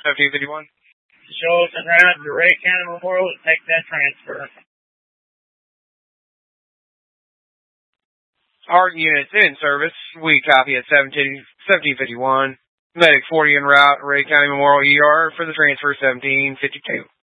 1751. Show us around to Ray County Memorial to take that transfer. Art units in service. We copy at 1751. Medic 40 en route, Ray County Memorial ER for the transfer 1752.